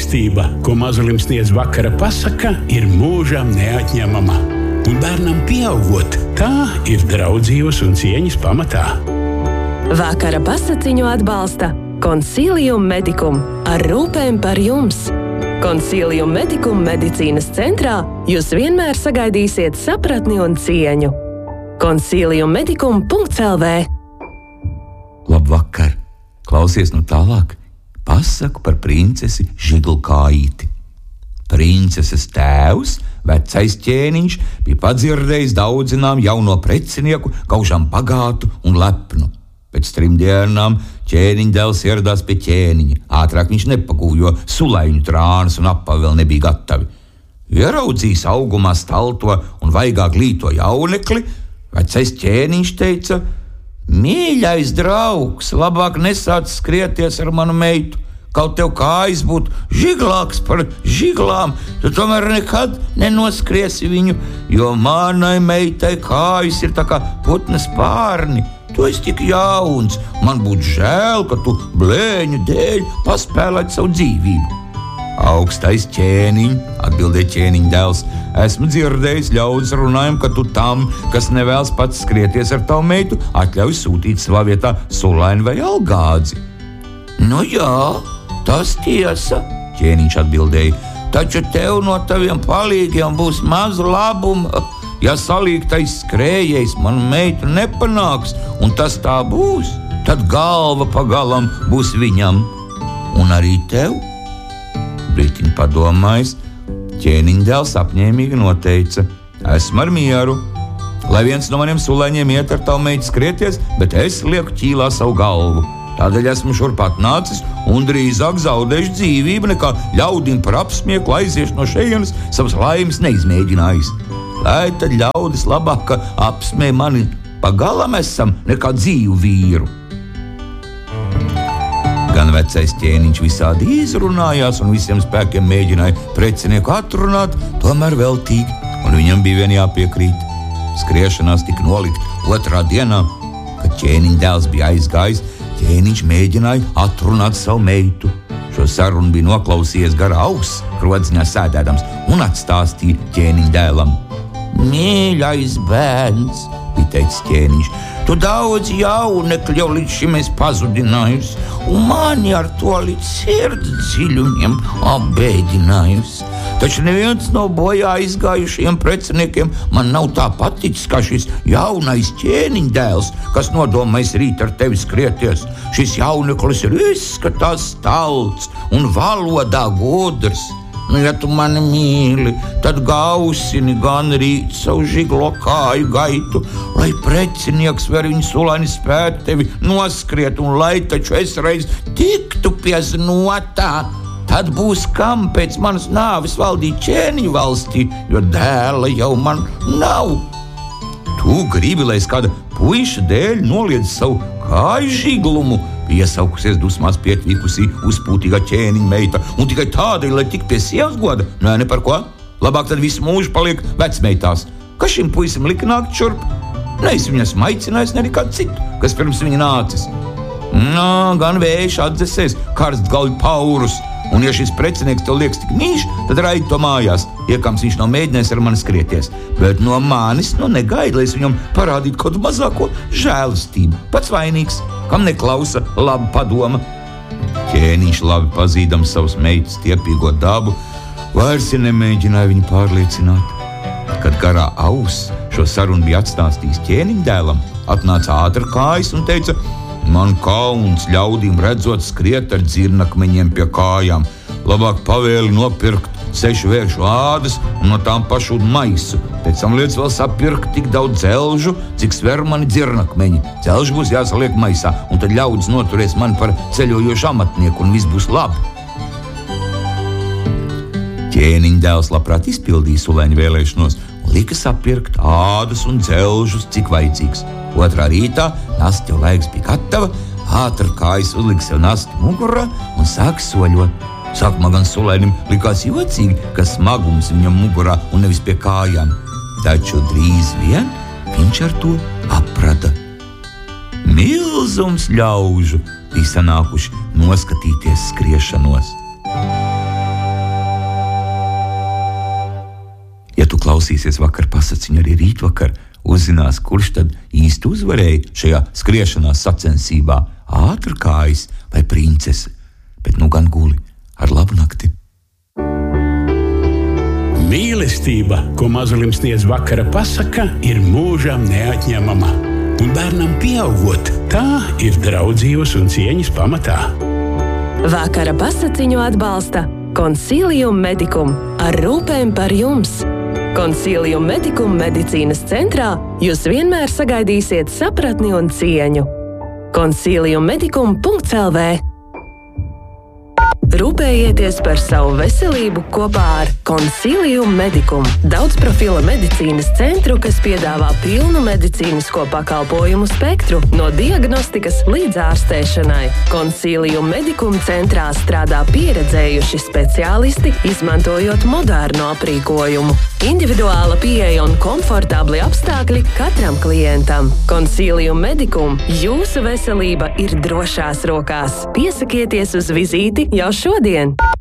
Mīlestība, ko mazulim sniedz vakara pasaka, ir mūžam neatņemama. Un bērnam pieaugot, tā ir draudzības un cieņas pamatā. Vakara pasakiņu atbalsta Consilium Medicum ar rūpēm par jums. Consilium Medicum medicīnas centrā jūs vienmēr sagaidīsiet sapratni un cieņu. Consiliummedicum.lv. Labvakar! Klausies nu tālāk. Pasaku par princesi Žiglkājīti. Princeses tēvs, vecais ķēniņš, bija padzirdējis daudzinām jauno precinieku, gaužām bagātu un lepnu. Pēc 3 dienām ķēniņa dēls ieradās pie ķēniņa. Ātrāk viņš nepagūja, jo sulaiņu trānas un apavi vēl nebija gatavi. Ieraudzījis augumā stalto un vaigā glīto jaunekli, vecais ķēniņš teica: mīļais draugs, labāk nesāc skrieties ar manu meitu. Kaut tev kājas būtu žiglāks par žiglām, tu tomēr nekad nenoskriesi viņu, jo manai meitai kājas ir tā kā putnas pārni. Tu esi tik jauns, man būtu žēl, ka tu blēņu dēļ paspēlēt savu dzīvību. Augstais ķēniņ, atbildēja ķēniņa dēls, esmu dzirdējis ļaudis runājumu, ka tu tam, kas nevēlas pats skrieties ar tavu meitu, atļauj sūtīt savā vietā sulaini vai algādzi. Nu jā, tas tiesa, ķēniņš atbildēja, taču tev no taviem palīgiem būs maz labuma. Ja salīgtais skrējējs manu meitu nepanāks, un tas tā būs, tad galva pagalam būs viņam. Un arī tev? Brītiņ padomājis, ķēniņa dēls apņēmīgi noteica: esmu ar mieru, lai viens no maniem sulaiņiem iet ar tavu meitu skrieties, bet es lieku ķīlā savu galvu. Tādēļ esmu šurp atnācis un drīzāk zaudēšu dzīvību, nekā ļaudim par apsmieklu aiziešu no šejienes savas laimes neizmēģinājis. Lai tad ļaudis labāk apsmē mani pagalam esam nekā dzīvu vīru. Gan vecais ķēniņš visādi izrunājās un visiem spēkiem mēģināja precinieku atrunāt, tomēr veltīgi, un viņam bija vien jāpiekrīt. Skriešanās tika nolikt 2. dienā, kad ķēniņa dēls bija aizgājis, ķēniņš mēģināja atrunāt savu meitu. Šo sarunu bija noklausījies gara auss, krodziņā sēdēdams, un atstāstīja ķēniņa dēlam. Mīļais bērns, bija teicis ķēniņš, tu daudz jaunekļu jau līdz šim esi pazudinājusi, un mani ar to līdz sirds dziļumiem apbēdinājusi. Taču neviens no bojā aizgājušiem preciniekiem man nav tā paticis, kā šis jaunais ķēniņa dēls, kas nodomājis rīt ar tevi skrieties. Šis jauneklis ir izskatās stalts un valodā gudrs. Nu, ja tu mani mīli, tad gausini gan rīt savu žiglo kāju gaitu, lai precinieks var viņu sulaini spētu tevi noskriet, un lai taču es reiz tiktu pie znotā, tad būs kam pēc manas nāves valdīt ķēniņu valstī, jo dēla jau man nav. Tu gribi, lai es kāda puiša dēļ noliedz savu kāju žiglumu, iesaukusies dusmās pietvīkusī uzpūtīgā ķēniņa meita, un tikai tādēļ, lai tik pie sievas goda? Nē, ne par ko. Labāk tad visu mūžu paliek vecmeitās. Kas šim puisim lika nākt šurp? Ne es viņu esmu aicinājis, ne kādu citu, kas pirms viņa nācis. Gan vējš atdzesēs karstgalvi paurus, un ja šis precinieks tev liekas tik mīļš, tad raidi to mājās, iekams viņš nav mēģinājis ar mani skrieties. Bet no manis negaida, lai es viņam parādītu kaut mazāko žēlastību. Pats vainīgs, kam neklausa laba padoma. Ķēniņš labi pazīdams savus meitas stiepīgo dabu, vairs nemēģināja viņu pārliecināt. Kad garā auss šo sarunu bija atstāstījis ķēniņa dēlam, atnāca ātri kājas un teica: man kauns ļaudīm redzot skriet ar dzirnakmeņiem pie kājām. Labāk pavēli nopirkt 6 vēršu ādas un no tām pašūd maisu. Pēc tam lietas vēl sapirkt tik daudz dzelžu, cik sver mani dzirnakmeņi. Dzelži būs jāsaliek maisā, un tad ļaudis noturēs mani par ceļojošu amatnieku, un viss būs labi. Ķēniņa dēls labprāt izpildīja sulēņa vēlēšanos un lika sapirkt ādas un dzelžus, cik vajadzīgs. 2. rītā nasta jau laiks bija gatava, ātri kājas uzlika sev nasti mugurā un sāka soļot. Sākumā gan sulēnim likās jocīgi, ka smagums viņam mugurā un nevis pie kājām. Taču drīz vien viņš ar to aprada. Milzums ļaužu bija sanākuši noskatīties skriešanos. Ja tu klausīsies vakar pasaciņu arī rītvakar, uzzinās, kurš tad īsti uzvarēja šajā skriešanās sacensībā - ātrkājs vai princese. Bet nu gan guli ar labu nakti. Mīlestība, ko mazulim sniedz vakara pasaka, ir mūžam neatņemama. Un bērnam pieaugot, tā ir draudzības un cieņas pamatā. Vakara pasaciņu atbalsta Consilium Medicum ar rūpēm par jums. Consilium Medicum medicīnas centrā jūs vienmēr sagaidīsiet sapratni un cieņu. Consiliummedicum.lv Rūpējieties par savu veselību kopā ar Consilium Medicum, daudzprofila medicīnas centru, kas piedāvā pilnu medicīnisko pakalpojumu spektru, no diagnostikas līdz ārstēšanai. Consilium Medicum centrā strādā pieredzējuši speciālisti, izmantojot modernu aprīkojumu. Individuāla pieeja un komfortabli apstākļi katram klientam. Consilium Medicum, jūsu veselība ir drošās rokās. Piesakieties uz vizīti jau šodien!